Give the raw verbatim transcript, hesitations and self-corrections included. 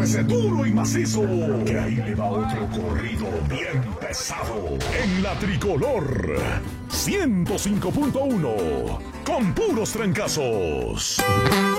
Agárrese duro y macizo, que ahí le va otro corrido bien pesado. En la tricolor, ciento cinco punto uno, con puros trancazos.